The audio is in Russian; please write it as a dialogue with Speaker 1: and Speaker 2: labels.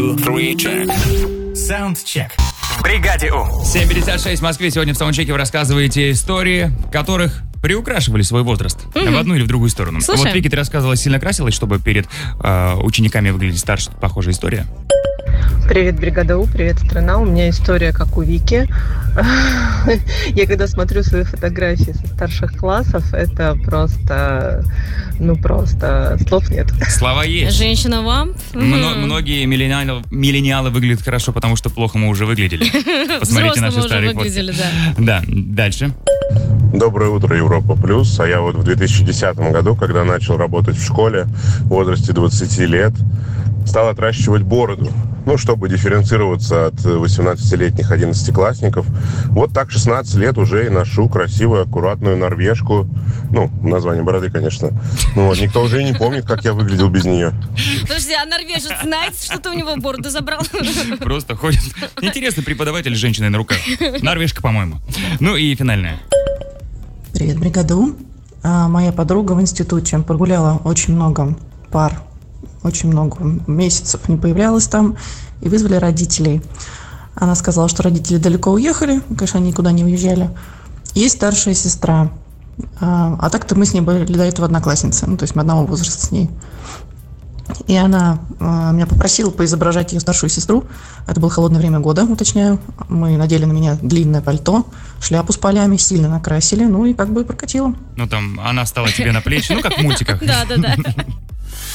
Speaker 1: Саундчек. В бригаде У.
Speaker 2: 7:56 в Москве. Сегодня в саундчеке вы рассказываете истории, которых приукрашивали свой возраст. В одну или в другую сторону.
Speaker 3: Слушаем.
Speaker 2: Вот Вики, ты рассказывала, сильно красилась, чтобы перед учениками выглядеть старше. Похожая история.
Speaker 4: Привет, бригада У, привет, страна. У меня история, как у Вики. Я когда смотрю свои фотографии со старших классов, это просто слов нет.
Speaker 2: Слова есть.
Speaker 3: Женщина вам?
Speaker 2: Многие миллениалы выглядят хорошо, потому что плохо мы уже выглядели. Посмотрите наши старые фотки.
Speaker 3: Выглядели, да.
Speaker 2: Да, дальше.
Speaker 5: Доброе утро, Европа Плюс. А я вот в 2010 году, когда начал работать в школе в возрасте 20 лет, стал отращивать бороду. Чтобы дифференцироваться от 18-летних 11-классников. Вот так 16 лет уже и ношу красивую, аккуратную норвежку. Название бороды, конечно. Никто уже и не помнит, как я выглядел без нее.
Speaker 3: Подожди, а норвежец знает, что ты у него бороду забрал?
Speaker 2: Просто ходит. Интересный преподаватель с женщиной на руках. Норвежка, по-моему. И финальная.
Speaker 6: Привет, бригада У. Моя подруга в институте прогуляла очень много пар, очень много месяцев не появлялась там, и вызвали родителей. Она сказала, что родители далеко уехали, конечно, они никуда не уезжали. Есть старшая сестра. А так-то мы с ней были до этого одноклассницы, то есть мы одного возраста с ней. И она меня попросила поизображать ее старшую сестру. Это было холодное время года, уточняю. Мы надели на меня длинное пальто, шляпу с полями, сильно накрасили, и прокатило.
Speaker 2: Она стала тебе на плечи, как в мультиках.
Speaker 3: Да.